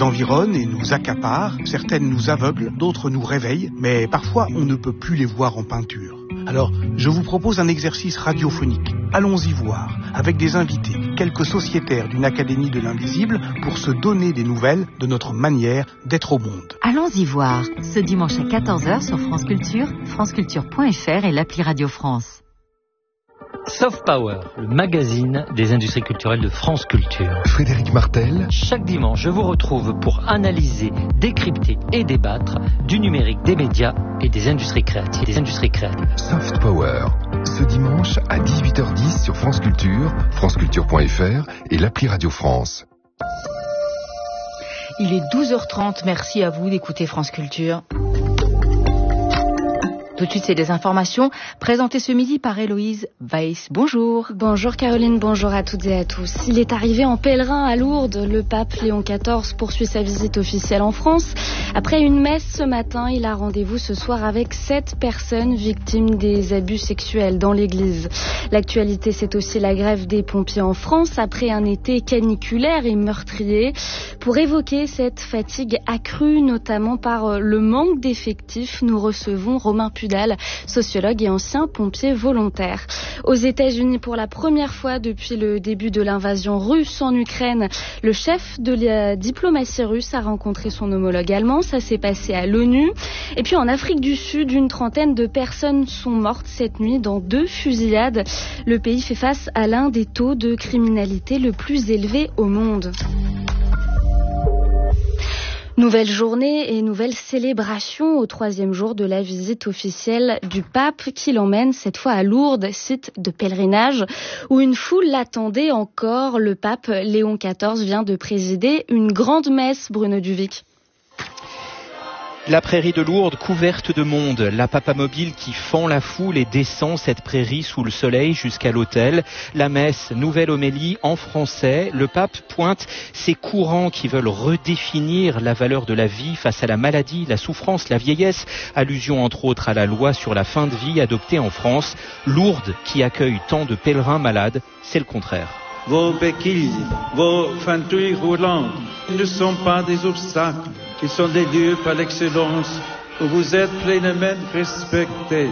nous environnent et nous accaparent. Certaines nous aveuglent, d'autres nous réveillent, mais parfois on ne peut plus les voir en peinture. Alors, je vous propose un exercice radiophonique. Allons-y voir, avec des invités, quelques sociétaires d'une académie de l'invisible, pour se donner des nouvelles de notre manière d'être au monde. Allons-y voir, ce dimanche à 14h sur France Culture, franceculture.fr et l'appli Radio France. Soft Power, le magazine des industries culturelles de France Culture. Frédéric Martel. Chaque dimanche, je vous retrouve pour analyser, décrypter et débattre du numérique, des médias et des industries créatives. Soft Power, ce dimanche à 18h10 sur France Culture, franceculture.fr et l'appli Radio France. Il est 12h30, merci à vous d'écouter France Culture. Tout de suite, c'est des informations présentées ce midi par Héloïse Weiss. Bonjour. Bonjour Caroline, bonjour à toutes et à tous. Il est arrivé en pèlerin à Lourdes. Le pape Léon XIV poursuit sa visite officielle en France. Après une messe ce matin, il a rendez-vous ce soir avec 7 personnes victimes des abus sexuels dans l'église. L'actualité, c'est aussi la grève des pompiers en France après un été caniculaire et meurtrier. Pour évoquer cette fatigue accrue, notamment par le manque d'effectifs, nous recevons Romain Pudal, sociologue et ancien pompier volontaire. Aux États-Unis, pour la première fois depuis le début de l'invasion russe en Ukraine, le chef de la diplomatie russe a rencontré son homologue allemand. Ça s'est passé à l'ONU. Et puis en Afrique du Sud, une trentaine de personnes sont mortes cette nuit dans 2 fusillades. Le pays fait face à l'un des taux de criminalité le plus élevé au monde. Nouvelle journée et nouvelle célébration au 3e jour de la visite officielle du pape qui l'emmène cette fois à Lourdes, site de pèlerinage où une foule l'attendait encore. Le pape Léon XIV vient de présider une grande messe, Bruno Duvic. La prairie de Lourdes couverte de monde, la papamobile qui fend la foule et descend cette prairie sous le soleil jusqu'à l'autel. La messe, nouvelle homélie en français. Le pape pointe ces courants qui veulent redéfinir la valeur de la vie face à la maladie, la souffrance, la vieillesse. Allusion entre autres à la loi sur la fin de vie adoptée en France. Lourdes qui accueille tant de pèlerins malades, c'est le contraire. Vos béquilles, vos fantouilles roulantes ne sont pas des obstacles. Ils sont des lieux par l'excellence où vous êtes pleinement respectés.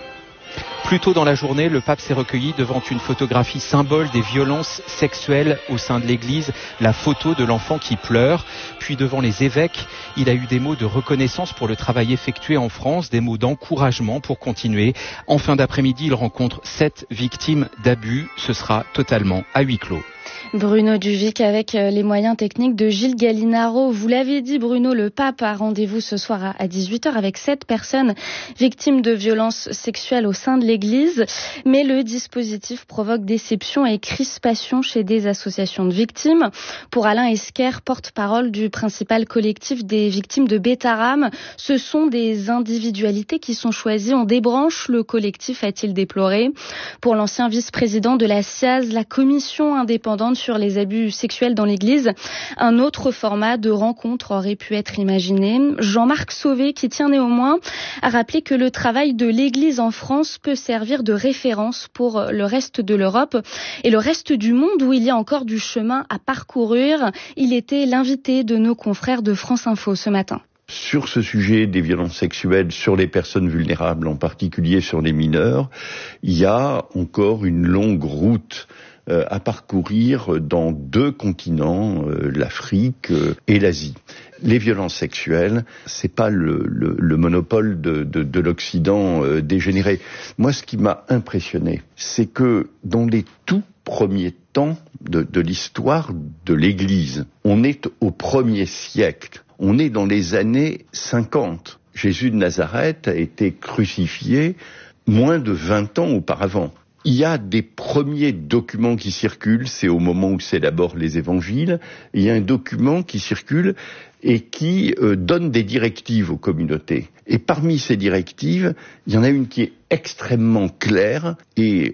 Plus tôt dans la journée, le pape s'est recueilli devant une photographie symbole des violences sexuelles au sein de l'église, la photo de l'enfant qui pleure. Puis devant les évêques, il a eu des mots de reconnaissance pour le travail effectué en France, des mots d'encouragement pour continuer. En fin d'après-midi, il rencontre 7 victimes d'abus. Ce sera totalement à huis clos. Bruno Duvic avec les moyens techniques de Gilles Gallinaro. Vous l'avez dit Bruno, le pape a rendez-vous ce soir à 18h avec 7 personnes victimes de violences sexuelles au sein de l'église. Mais le dispositif provoque déception et crispation chez des associations de victimes. Pour Alain Esquer, porte-parole du principal collectif des victimes de Bétarame, ce sont des individualités qui sont choisies. On débranche le collectif, a-t-il déploré. Pour l'ancien vice-président de la SIAZ, la commission indépendante sur les abus sexuels dans l'église, un autre format de rencontre aurait pu être imaginé. Jean-Marc Sauvé, qui tient néanmoins à rappeler que le travail de l'église en France peut servir de référence pour le reste de l'Europe et le reste du monde où il y a encore du chemin à parcourir. Il était l'invité de nos confrères de France Info ce matin. Sur ce sujet des violences sexuelles sur les personnes vulnérables, en particulier sur les mineurs, il y a encore une longue route à parcourir dans 2 continents, l'Afrique et l'Asie. Les violences sexuelles, c'est pas le monopole de l'Occident dégénéré. Moi, ce qui m'a impressionné, c'est que dans les tout premiers temps de l'histoire de l'Église, on est au 1er siècle, on est dans les années 50. Jésus de Nazareth a été crucifié moins de 20 ans auparavant. Il y a des premiers documents qui circulent, c'est au moment où s'élaborent les évangiles. Il y a un document qui circule et qui donne des directives aux communautés. Et parmi ces directives, il y en a une qui est extrêmement claire et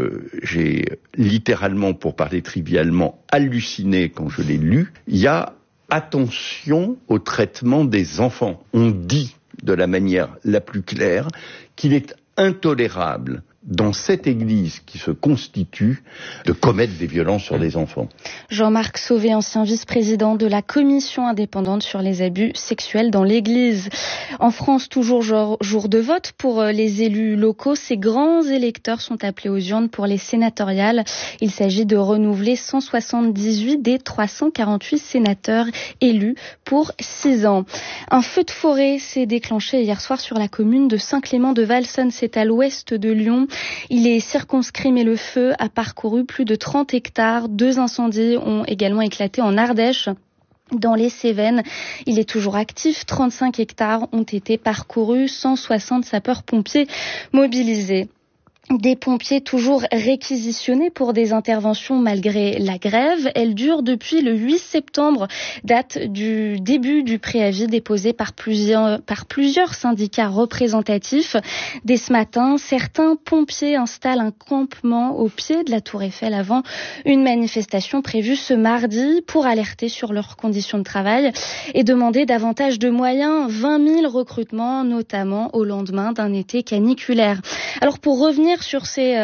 j'ai littéralement, pour parler trivialement, halluciné quand je l'ai lu. Il y a attention au traitement des enfants. On dit de la manière la plus claire qu'il est intolérable dans cette Église qui se constitue de commettre des violences sur des enfants. Jean-Marc Sauvé, ancien vice-président de la commission indépendante sur les abus sexuels dans l'Église. En France, toujours jour de vote pour les élus locaux, ces grands électeurs sont appelés aux urnes pour les sénatoriales. Il s'agit de renouveler 178 des 348 sénateurs élus pour 6 ans. Un feu de forêt s'est déclenché hier soir sur la commune de Saint-Clément-de-Valsonne, c'est à l'ouest de Lyon. Il est circonscrit mais le feu a parcouru plus de 30 hectares. 2 incendies ont également éclaté en Ardèche. Dans les Cévennes, il est toujours actif. 35 hectares ont été parcourus, 160 sapeurs-pompiers mobilisés. Des pompiers toujours réquisitionnés pour des interventions malgré la grève. Elle dure depuis le 8 septembre, date du début du préavis déposé par plusieurs syndicats représentatifs. Dès ce matin, certains pompiers installent un campement au pied de la Tour Eiffel avant une manifestation prévue ce mardi pour alerter sur leurs conditions de travail et demander davantage de moyens. 20 000 recrutements, notamment au lendemain d'un été caniculaire. Alors pour revenir sur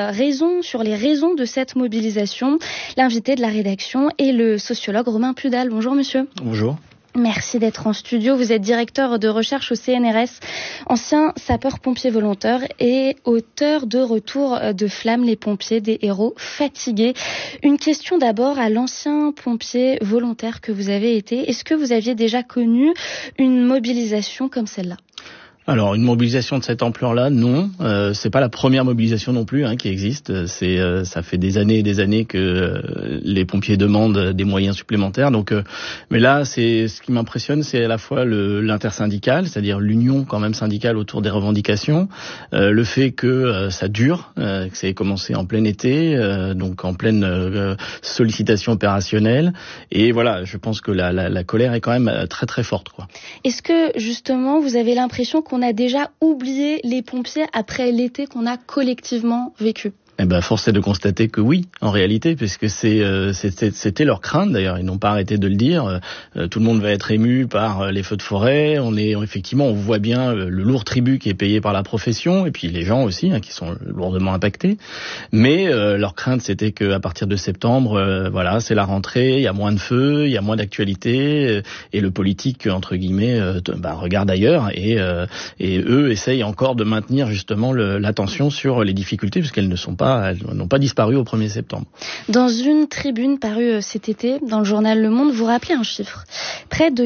les raisons de cette mobilisation, l'invité de la rédaction est le sociologue Romain Pudal. Bonjour monsieur. Bonjour. Merci d'être en studio. Vous êtes directeur de recherche au CNRS, ancien sapeur-pompier volontaire et auteur de Retour de flamme, les pompiers, des héros fatigués. Une question d'abord à l'ancien pompier volontaire que vous avez été. Est-ce que vous aviez déjà connu une mobilisation comme celle-là ? Alors, une mobilisation de cette ampleur-là, non. C'est pas la première mobilisation non plus qui existe. Ça fait des années et des années que les pompiers demandent des moyens supplémentaires. Donc, mais là, ce qui m'impressionne, c'est à la fois l'intersyndical, c'est-à-dire l'union quand même syndicale autour des revendications, le fait que ça dure, que ça ait commencé en plein été, donc en pleine sollicitation opérationnelle. Et voilà, je pense que la colère est quand même très très forte, quoi. Est-ce que justement, vous avez l'impression qu'on a déjà oublié les pompiers après l'été qu'on a collectivement vécu ? Eh ben, force est de constater que oui, en réalité, puisque c'était leur crainte d'ailleurs. Ils n'ont pas arrêté de le dire. Tout le monde va être ému par les feux de forêt. On voit bien le lourd tribut qui est payé par la profession, et puis les gens aussi qui sont lourdement impactés. Mais leur crainte, c'était qu'à partir de septembre, c'est la rentrée, il y a moins de feux, il y a moins d'actualité, et le politique entre guillemets regarde ailleurs, et eux essayent encore de maintenir justement l'attention sur les difficultés, puisqu'elles n'ont pas disparu au 1er septembre. Dans une tribune parue cet été dans le journal Le Monde, vous rappelez un chiffre. Près de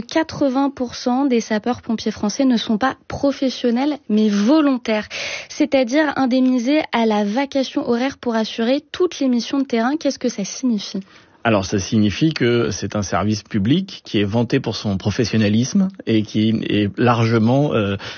80% des sapeurs-pompiers français ne sont pas professionnels, mais volontaires. C'est-à-dire indemnisés à la vacation horaire pour assurer toutes les missions de terrain. Qu'est-ce que ça signifie ? Alors ça signifie que c'est un service public qui est vanté pour son professionnalisme et qui est largement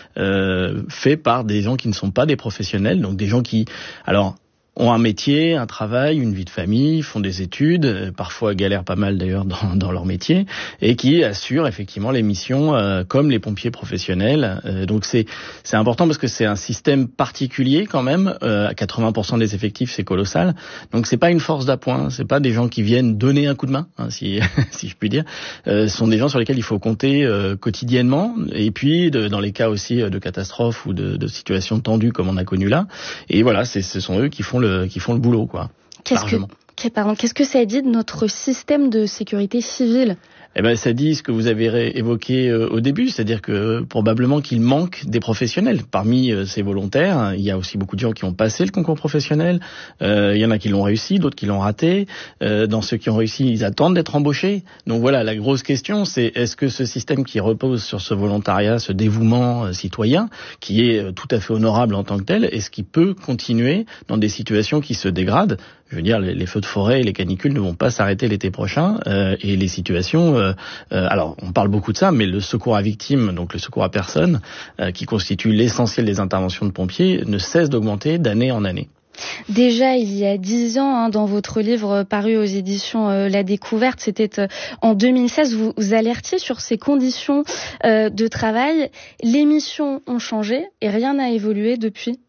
fait par des gens qui ne sont pas des professionnels, donc des gens qui ont un métier, un travail, une vie de famille, font des études, parfois galèrent pas mal d'ailleurs dans leur métier, et qui assurent effectivement les missions comme les pompiers professionnels. Donc c'est important parce que c'est un système particulier quand même. À 80% des effectifs, c'est colossal. Donc c'est pas une force d'appoint, c'est pas des gens qui viennent donner un coup de main, si je puis dire. Ce sont des gens sur lesquels il faut compter quotidiennement, et puis dans les cas aussi de catastrophes ou de situations tendues comme on a connu là. Et voilà, ce sont eux qui font le boulot, quoi. Qu'est-ce que ça dit de notre système de sécurité civile ? Eh ben, ça dit ce que vous avez évoqué au début, c'est-à-dire que probablement qu'il manque des professionnels. Parmi ces volontaires, il y a aussi beaucoup de gens qui ont passé le concours professionnel. Il y en a qui l'ont réussi, d'autres qui l'ont raté. Dans ceux qui ont réussi, ils attendent d'être embauchés. Donc voilà, la grosse question, c'est est-ce que ce système qui repose sur ce volontariat, ce dévouement citoyen, qui est tout à fait honorable en tant que tel, est-ce qu'il peut continuer dans des situations qui se dégradent ? Je veux dire, les feux de forêt et les canicules ne vont pas s'arrêter l'été prochain, et les situations... alors, on parle beaucoup de ça, mais le secours à victimes, donc le secours à personne, qui constitue l'essentiel des interventions de pompiers, ne cesse d'augmenter d'année en année. Déjà, il y a 10 ans, dans votre livre paru aux éditions La Découverte, c'était en 2016, vous alertiez sur ces conditions de travail. Les missions ont changé et rien n'a évolué depuis.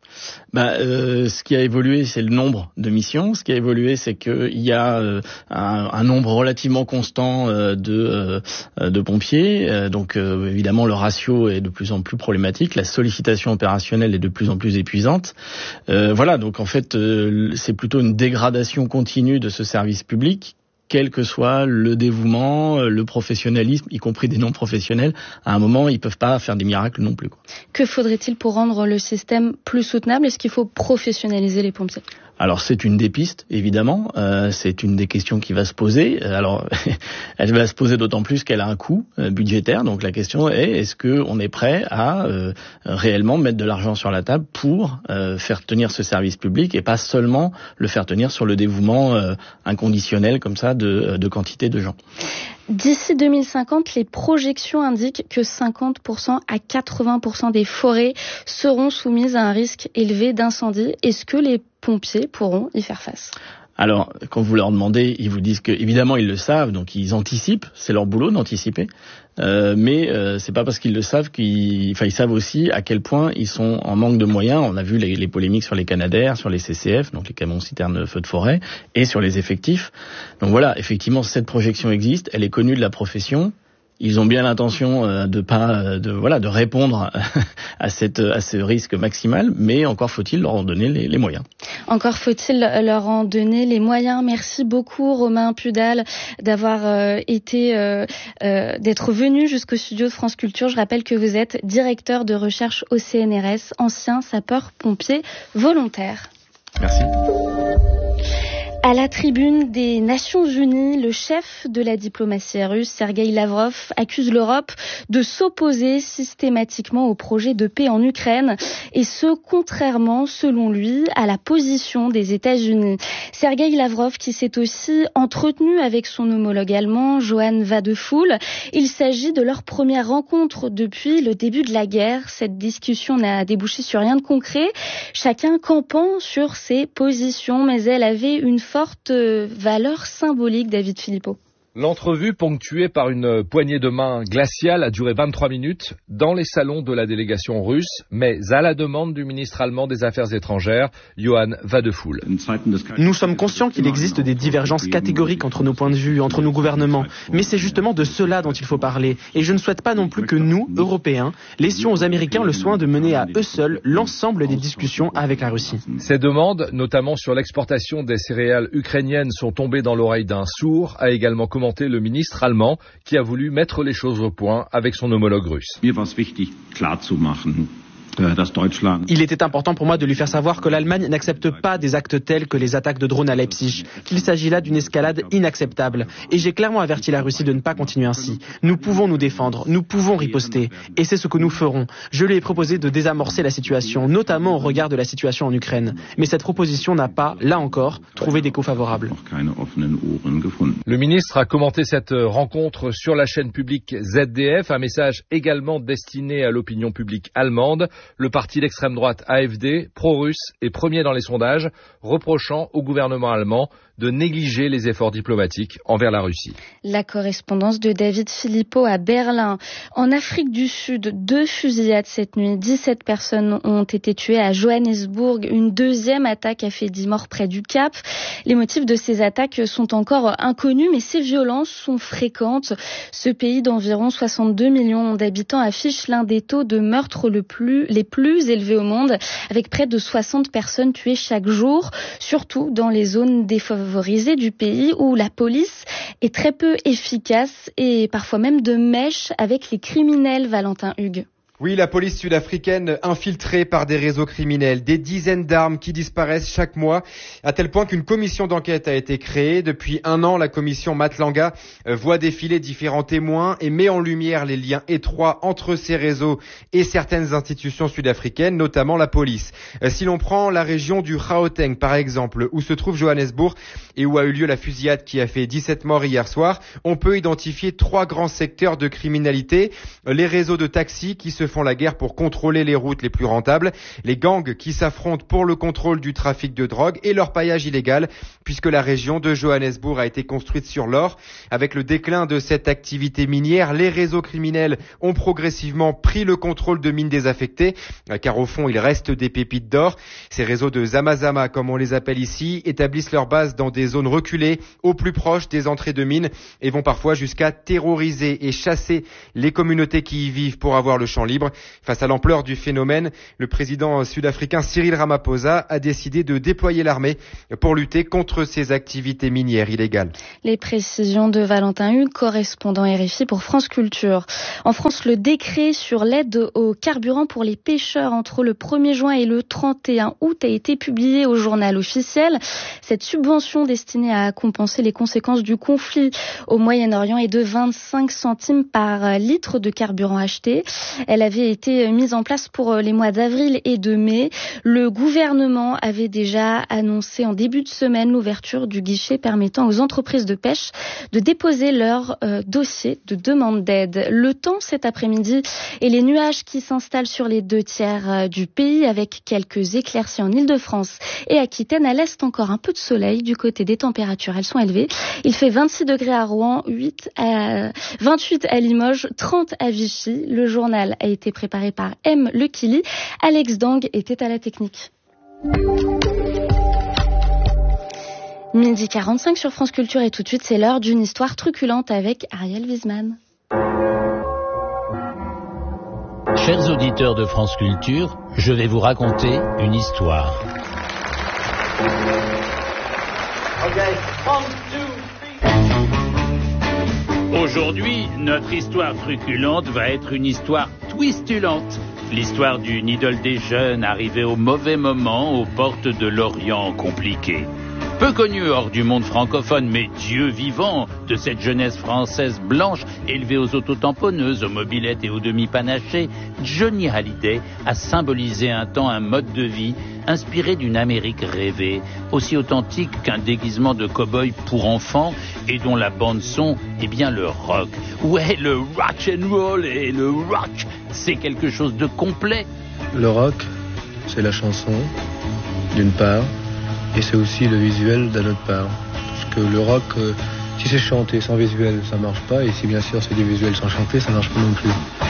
Ce qui a évolué, c'est le nombre de missions. Ce qui a évolué, c'est qu'il y a un nombre relativement constant de pompiers. Donc évidemment, le ratio est de plus en plus problématique. La sollicitation opérationnelle est de plus en plus épuisante. Donc en fait, c'est plutôt une dégradation continue de ce service public. Quel que soit le dévouement, le professionnalisme, y compris des non-professionnels, à un moment, ils peuvent pas faire des miracles non plus, quoi. Que faudrait-il pour rendre le système plus soutenable ? Est-ce qu'il faut professionnaliser les pompiers ? Alors c'est une des pistes, évidemment. C'est une des questions qui va se poser. Alors elle va se poser d'autant plus qu'elle a un coût budgétaire. Donc la question est, est-ce qu'on est prêt à réellement mettre de l'argent sur la table pour faire tenir ce service public et pas seulement le faire tenir sur le dévouement inconditionnel comme ça de quantité de gens. D'ici 2050, les projections indiquent que 50% à 80% des forêts seront soumises à un risque élevé d'incendie. Est-ce que les pompiers pourront y faire face ? Alors, quand vous leur demandez, ils vous disent que évidemment ils le savent, donc ils anticipent, c'est leur boulot d'anticiper. Mais c'est pas parce qu'ils le savent ils savent aussi à quel point ils sont en manque de moyens. On a vu les polémiques sur les Canadair, sur les CCF, donc les camions citernes feux de forêt, et sur les effectifs. Donc voilà, effectivement, cette projection existe, elle est connue de la profession. Ils ont bien l'intention de répondre à ce risque maximal, mais encore faut-il leur en donner les moyens. Encore faut-il leur en donner les moyens. Merci beaucoup Romain Pudal d'avoir d'être venu jusqu'au studio de France Culture. Je rappelle que vous êtes directeur de recherche au CNRS, ancien sapeur-pompier volontaire. Merci. À la tribune des Nations Unies, le chef de la diplomatie russe, Sergueï Lavrov, accuse l'Europe de s'opposer systématiquement au projet de paix en Ukraine, et ce, contrairement, selon lui, à la position des États-Unis. Sergueï Lavrov qui s'est aussi entretenu avec son homologue allemand, Johann Wadephul. Il s'agit de leur première rencontre depuis le début de la guerre. Cette discussion n'a débouché sur rien de concret, chacun campant sur ses positions, mais elle avait une forte valeur symbolique, David Philippot. L'entrevue, ponctuée par une poignée de main glaciale, a duré 23 minutes dans les salons de la délégation russe, mais à la demande du ministre allemand des Affaires étrangères, Johann Wadephul. Nous sommes conscients qu'il existe des divergences catégoriques entre nos points de vue, entre nos gouvernements, mais c'est justement de cela dont il faut parler. Et je ne souhaite pas non plus que nous, Européens, laissions aux Américains le soin de mener à eux seuls l'ensemble des discussions avec la Russie. Ces demandes, notamment sur l'exportation des céréales ukrainiennes, sont tombées dans l'oreille d'un sourd, a également commenté le ministre allemand qui a voulu mettre les choses au point avec son homologue russe. Il était important pour moi de lui faire savoir que l'Allemagne n'accepte pas des actes tels que les attaques de drones à Leipzig, qu'il s'agit là d'une escalade inacceptable. Et j'ai clairement averti la Russie de ne pas continuer ainsi. Nous pouvons nous défendre, nous pouvons riposter. Et c'est ce que nous ferons. Je lui ai proposé de désamorcer la situation, notamment au regard de la situation en Ukraine. Mais cette proposition n'a pas, là encore, trouvé d'écho favorable. Le ministre a commenté cette rencontre sur la chaîne publique ZDF, un message également destiné à l'opinion publique allemande. Le parti d'extrême droite AfD, pro-russe, est premier dans les sondages, reprochant au gouvernement allemand de négliger les efforts diplomatiques envers la Russie. La correspondance de David Philippot à Berlin. En Afrique du Sud, 2 fusillades cette nuit. 17 personnes ont été tuées à Johannesburg. Une deuxième attaque a fait 10 morts près du Cap. Les motifs de ces attaques sont encore inconnus, mais ces violences sont fréquentes. Ce pays d'environ 62 millions d'habitants affiche l'un des taux de meurtre les plus élevés au monde, avec près de 60 personnes tuées chaque jour, surtout dans les zones défavorisées du pays où la police est très peu efficace et parfois même de mèche avec les criminels, Valentin Hugues. Oui, la police sud-africaine infiltrée par des réseaux criminels, des dizaines d'armes qui disparaissent chaque mois, à tel point qu'une commission d'enquête a été créée. Depuis 1 an, la commission Matlanga voit défiler différents témoins et met en lumière les liens étroits entre ces réseaux et certaines institutions sud-africaines, notamment la police. Si l'on prend la région du Gauteng, par exemple, où se trouve Johannesburg et où a eu lieu la fusillade qui a fait 17 morts hier soir, on peut identifier 3 grands secteurs de criminalité. Les réseaux de taxis qui se font la guerre pour contrôler les routes les plus rentables. Les gangs qui s'affrontent pour le contrôle du trafic de drogue et leur paillage illégal, puisque la région de Johannesburg a été construite sur l'or. Avec le déclin de cette activité minière, les réseaux criminels ont progressivement pris le contrôle de mines désaffectées, car au fond, il reste des pépites d'or. Ces réseaux de Zamazama, comme on les appelle ici, établissent leur base dans des zones reculées, au plus proche des entrées de mines, et vont parfois jusqu'à terroriser et chasser les communautés qui y vivent pour avoir le champ libre. Face à l'ampleur du phénomène, le président sud-africain Cyril Ramaphosa a décidé de déployer l'armée pour lutter contre ces activités minières illégales. Les précisions de Valentin Hugues, correspondant RFI pour France Culture. En France, le décret sur l'aide au carburant pour les pêcheurs entre le 1er juin et le 31 août a été publié au journal officiel. Cette subvention destinée à compenser les conséquences du conflit au Moyen-Orient est de 25 centimes par litre de carburant acheté. Elle avait été mise en place pour les mois d'avril et de mai. Le gouvernement avait déjà annoncé en début de semaine l'ouverture du guichet permettant aux entreprises de pêche de déposer leur dossier de demande d'aide. Le temps cet après-midi et les nuages qui s'installent sur les 2/3 du pays avec quelques éclaircies en Île-de-France et Aquitaine. À l'est, encore un peu de soleil. Du côté des températures, elles sont élevées. Il fait 26 degrés à Rouen, 28 à Limoges, 30 à Vichy. Le journal a été préparé par M. Lekili. Alex Dang était à la technique. 12h45 sur France Culture et tout de suite, c'est l'heure d'une histoire truculente avec Ariel Wiesman. Chers auditeurs de France Culture, je vais vous raconter une histoire. Aujourd'hui, notre histoire truculente va être une histoire twistulente. L'histoire d'une idole des jeunes arrivée au mauvais moment aux portes de l'Orient compliqué. Peu connu hors du monde francophone, mais Dieu vivant de cette jeunesse française blanche, élevée aux autotamponneuses, aux mobylettes et aux demi-panachés, Johnny Hallyday a symbolisé un temps un mode de vie inspiré d'une Amérique rêvée, aussi authentique qu'un déguisement de cow-boy pour enfants et dont la bande-son est bien le rock. Ouais, le rock and roll et le rock, c'est quelque chose de complet. Le rock, c'est la chanson, d'une part, et c'est aussi le visuel d'un autre part. Parce que le rock, si c'est chanté sans visuel, ça marche pas, et si bien sûr c'est du visuel sans chanter, ça marche pas non plus.